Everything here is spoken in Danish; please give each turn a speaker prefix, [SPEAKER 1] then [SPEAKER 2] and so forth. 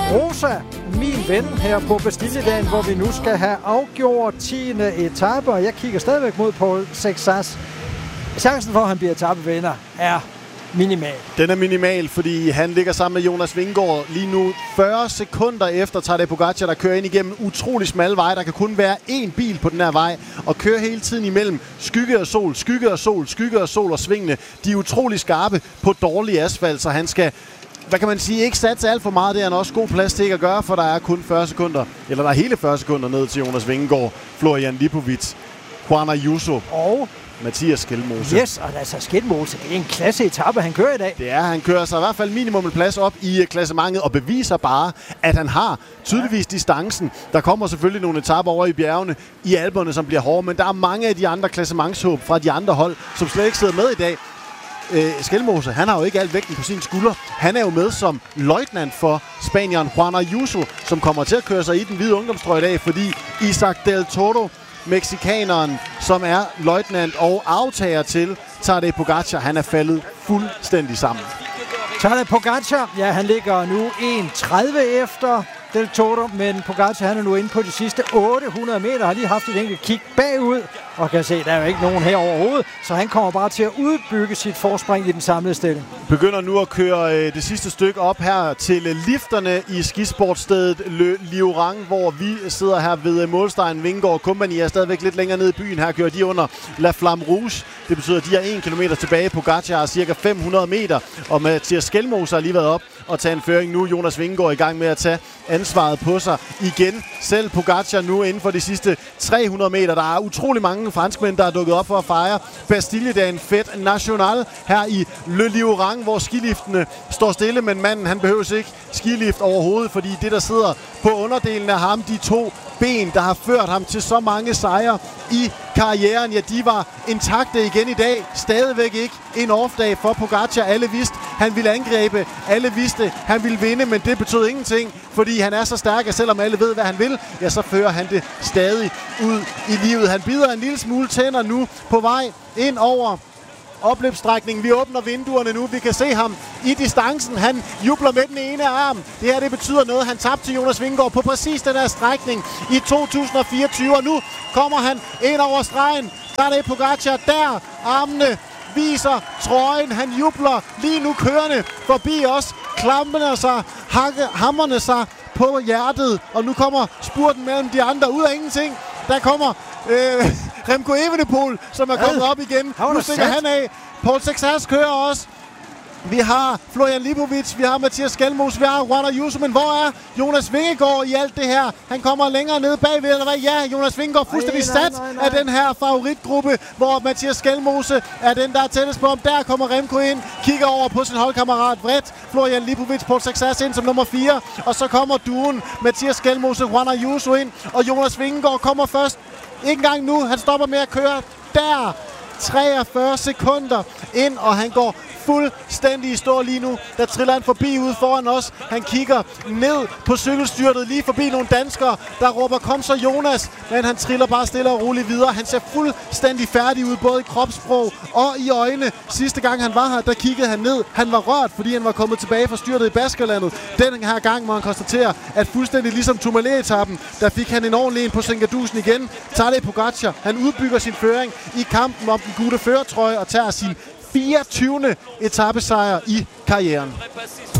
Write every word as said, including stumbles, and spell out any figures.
[SPEAKER 1] Rosa, min ven her på Bastilledagen, hvor vi nu skal have afgjort tiende etape, og jeg kigger stadigvæk mod Paul Sexas. Chancen for, at han bliver etapevinder, er minimal.
[SPEAKER 2] Den er minimal, fordi han ligger sammen med Jonas Vingegaard lige nu fyrre sekunder efter Tadej Pogačar, der kører ind igennem utrolig smalle veje. Der kan kun være én bil på den her vej, og kører hele tiden imellem skygge og sol, skygge og sol, skygge og sol og svingene. De er utrolig skarpe på dårlig asfalt, så han skal, hvad kan man sige, ikke satse alt for meget. Det er han også god plads til ikke at gøre, for der er kun fyrre sekunder, eller der er hele fyrre sekunder ned til Jonas Vingegaard, Florian Lipovic, Juan Ayuso og Mathias Skelmose.
[SPEAKER 1] Yes, og altså Skelmose, det er en klasse etape, han kører i dag.
[SPEAKER 2] Det er, han kører sig i hvert fald minimum en plads op i klassementet og beviser bare, at han har tydeligvis distancen. Der kommer selvfølgelig nogle etaper over i bjergene, i Alperne, som bliver hårde, men der er mange af de andre klassementshåb fra de andre hold, som slet ikke sidder med i dag. Øh, Skelmose, han har jo ikke alt vægten på sine skuldre. Han er jo med som løjtnant for spanieren Juan Ayuso, som kommer til at køre sig i den hvide ungdomstrøje i dag, fordi Isaac Del Toro, mexikaneren, som er løjtnant og aftager til Tadej Pogačar, han er faldet fuldstændig sammen.
[SPEAKER 1] Tadej Pogačar, ja, han ligger nu en tredive efter Del Toro, men Pogačar, han er nu inde på de sidste otte hundrede meter, har lige haft et enkelt kig bagud, og kan se, der er jo ikke nogen her overhovedet, så han kommer bare til at udbygge sit forspring i den samlede stilling.
[SPEAKER 2] Begynder nu at køre øh, det sidste stykke op her til øh, lifterne i skisportstedet Le Liorang, hvor vi sidder her ved øh, målstregen. Vingegaard Company er stadigvæk lidt længere nede i byen. Her kører de under La Flamme Rouge. Det betyder, at de er en kilometer tilbage. Pogačar er cirka fem hundrede meter, og Mathias Skelmose har lige været op og tage en føring nu. Jonas Vingegaard er i gang med at tage ansvaret på sig igen. Selv Pogačar nu inden for de sidste tre hundrede meter. Der er utrolig mange franskmænd, der er dukket op for at fejre Bastilledagen Fête Nationale her i Le Liorang, hvor skiliftene står stille, men manden, han behøver ikke skilift overhovedet, fordi det, der sidder på underdelen af ham, de to ben, der har ført ham til så mange sejre i karrieren, ja, de var intakte igen i dag. Stadigvæk ikke en off-dag for Pogačar. Alle vidste, han ville angribe. Alle vidste, han ville vinde, men det betød ingenting, fordi han er så stærk, at selvom alle ved, hvad han vil, ja, så fører han det stadig ud i livet. Han bider en lille smule tænder nu på vej ind over opløbsstrækningen. Vi åbner vinduerne nu. Vi kan se ham i distancen. Han jubler med den ene arm. Det her, det betyder noget. Han tabte til Jonas Vingegaard på præcis den her strækning i to tusind og fireogtyve. Og nu kommer han ind over stregen. Tadej Pogačar der. Armene viser trøjen. Han jubler lige nu kørende forbi os. Klamperne sig, hakke, hammerne sig på hjertet. Og nu kommer spurten mellem de andre ud af ingenting. Der kommer øh, Remco Evenepoel, som er kommet op igen. Nu stikker han af. Paul Sexas kører også. Vi har Florian Lipovic, vi har Mathias Skelmose, vi har Juan Ayuso, men hvor er Jonas Vingegaard i alt det her? Han kommer længere ned bagved, eller hvad? Ja, Jonas Vingegaard fuldstændig sat af den her favoritgruppe, hvor Mathias Skelmose er den, der er tættest på ham. Der kommer Remco ind, kigger over på sin holdkammerat Vredt, Florian Lipovic, Paul Sexas ind som nummer fire, og så kommer duen Mathias Skelmose, Juan Ayuso ind, og Jonas Vingegaard kommer først. Ikke engang nu, han stopper med at køre der. treogfyrre sekunder ind, og han går fuldstændig i stå lige nu. Der triller han forbi ude foran os. Han kigger ned på cykelstyrtet, lige forbi nogle danskere, der råber, kom så Jonas, men han triller bare stille og roligt videre. Han ser fuldstændig færdig ud, både i kropssprog og i øjne. Sidste gang han var her, der kiggede han ned. Han var rørt, fordi han var kommet tilbage fra styrtet i Baskerlandet. Den her gang må han konstatere, at fuldstændig ligesom Tourmalet-etappen, der fik han en ordentlig en på Sengadusen igen. Tadej Pogačar, han udbygger sin føring i kampen om den gule førertrøje og tager sin fireogtyvende etapesejr i karrieren.